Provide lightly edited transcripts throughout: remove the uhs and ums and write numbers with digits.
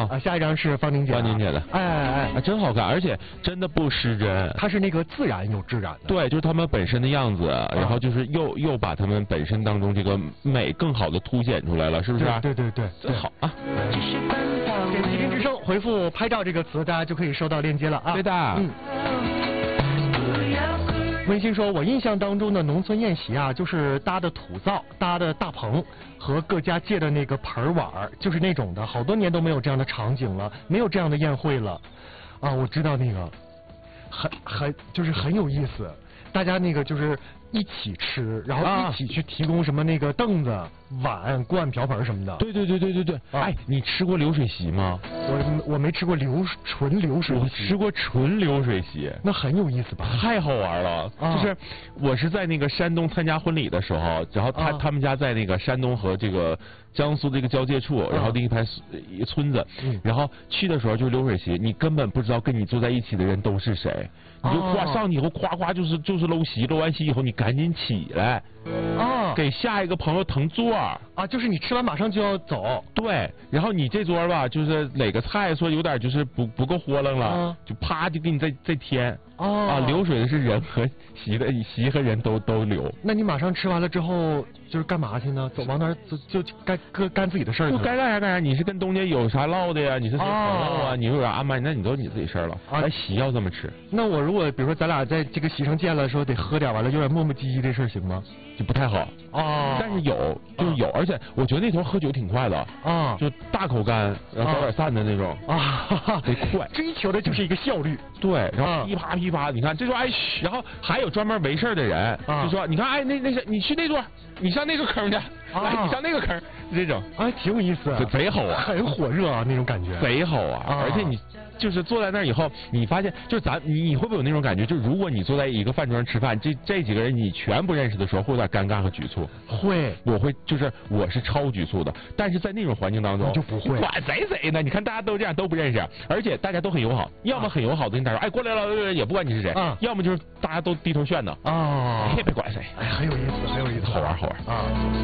啊，下一张是方宁姐。 方宁姐的。 哎， 真好看，而且真的不失真。 它是那个自然有质感的。 对，就是他们本身的样子，然后就是又把他们本身当中这个美更好的凸显出来了，是不是？ 对， 真好啊！ 给吉林之声回复拍照这个词，大家就可以收到链接了啊。 对的。 温馨说，我印象当中的农村宴席啊，就是搭的土灶、搭的大棚和各家借的那个盆碗，就是那种的。好多年都没有这样的场景了，没有这样的宴会了。啊，我知道那个，就是很有意思，大家那个就是一起吃，然后一起去提供什么那个凳子、碗、罐、瓢盆什么的。 对。哎，你吃过流水席吗？ 我没吃过纯流水席。 我吃过纯流水席， 那很有意思吧？ 太好玩了。就是我是在那个山东参加婚礼的时候，然后他们家在那个山东和这个江苏的一个交界处，然后另一排村子，然后去的时候就是流水席，你根本不知道跟你坐在一起的人都是谁，你就上去以后夸就是搂席，搂完席以后你赶紧起来，给下一个朋友腾座啊，就是你吃完马上就要走。 对，然后你这桌吧，就是哪个菜说有点就是不够豁楞了，就啪就给你再添。流水的是人和席和人都流。 那你马上吃完了之后就是干嘛去呢？往那儿就该干自己的事儿。 就该干啥干啥。你是跟东家有啥唠的呀？你是谁朋友啊？你有啥安排？那你都是你自己事儿了。咱席要这么吃。 那我如果比如说咱俩在这个席上见了，说得喝点，完了有点磨磨唧唧的事行吗？ 就不太好。但是就是有，而且我觉得那头喝酒挺快的。就大口干，然后早点散的那种。得快。 追求的就是一个效率。 对，然后噼啪，你看这桌然后还有专门没事的人，就说你看那是你去那桌，你上那个坑去，来你上那个坑，这种挺有意思， 贼好啊， 很火热啊那种感觉， 贼好啊，而且你就是坐在那儿以后，你发现就是你会不会有那种感觉？就如果你坐在一个饭桌上吃饭，这几个人你全不认识的时候，会有点尴尬和局促。 会， 我是超局促的，但是在那种环境当中就不会， 管谁呢？你看大家都这样，都不认识，而且大家都很友好，要么很友好的跟大家说，哎过来了，也不管你是谁，要么就是大家都低头炫呢，也别管谁， 很有意思， 好玩啊。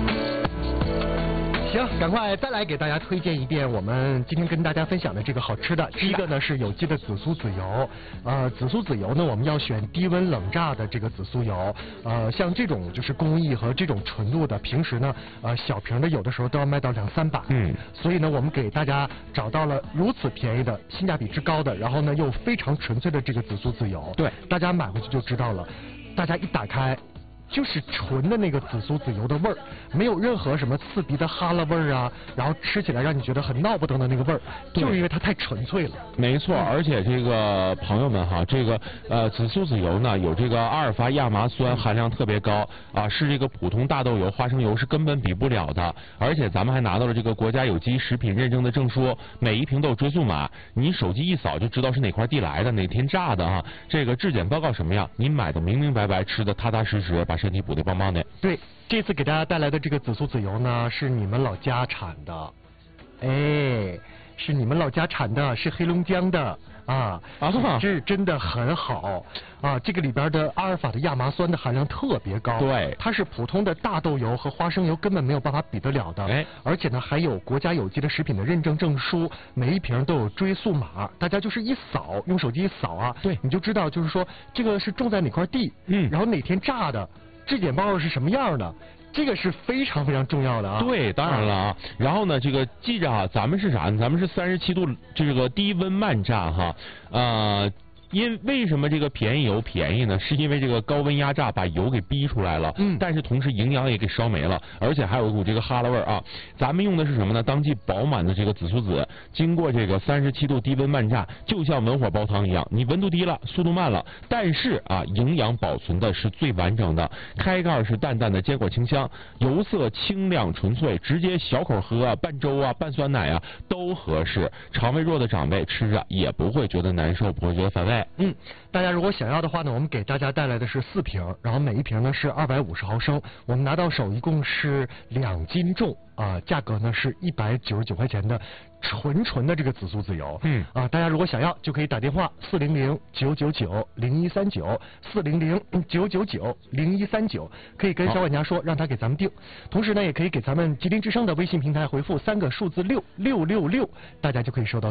行，赶快再来给大家推荐一遍我们今天跟大家分享的这个好吃的。第一个呢是有机的紫苏籽油，紫苏籽油呢我们要选低温冷榨的这个紫苏油，像这种就是工艺和这种纯度的，平时呢小瓶的有的时候都要卖到200-300，所以呢我们给大家找到了如此便宜的、性价比之高的，然后呢又非常纯粹的这个紫苏籽油。 对， 大家买回去就知道了，大家一打开。就是纯的那个紫苏籽油的味儿，没有任何什么刺鼻的哈喇味儿啊，然后吃起来让你觉得很闹不登的那个味儿，就是因为它太纯粹了。 没错，而且这个朋友们哈，这个紫苏籽油呢有这个阿尔法亚麻酸含量特别高啊，是这个普通大豆油、花生油是根本比不了的。而且咱们还拿到了这个国家有机食品认证的证书，每一瓶都有追溯码，你手机一扫就知道是哪块地来的，哪天榨的啊。这个质检报告什么样，你买的明明白白，吃的踏踏实实，把身体补得棒棒的。 对，这次给大家带来的这个紫苏籽油呢，是你们老家产的，是你们老家产的，是黑龙江的品质真的很好啊！这个里边的阿尔法的亚麻酸的含量特别高， 对， 它是普通的大豆油和花生油根本没有办法比得了的，而且呢还有国家有机的食品的认证证书，每一瓶都有追溯码，大家就是一扫，用手机一扫啊， 对， 你就知道就是说这个是种在哪块地，然后哪天榨的，质检报告是什么样的。这个是非常非常重要的啊！ 对，当然了啊。然后呢，这个记着啊，咱们是啥呢？咱们是37度这个低温慢榨哈，为什么这个便宜油便宜呢？是因为这个高温压榨把油给逼出来了，但是同时营养也给烧没了，而且还有一股这个哈喇味儿啊。咱们用的是什么呢？当季饱满的这个紫苏籽，经过这个37度低温慢榨，就像文火煲汤一样，你温度低了，速度慢了，但是营养保存的是最完整的。开盖是淡淡的坚果清香，油色清亮纯粹，直接小口喝拌粥拌酸奶都合适。肠胃弱的长辈吃着也不会觉得难受，不会觉得反胃。 大家如果想要的话呢，我们给大家带来的是4瓶，然后每一瓶呢是250毫升，我们拿到手一共是2斤重价格呢是199块钱的纯的这个紫苏籽油。大家如果想要就可以打电话400-999-0139，400-999-0139，可以跟小管家说让他给咱们订。同时呢，也可以给咱们吉林之声的微信平台回复3个数字6，666，大家就可以收到。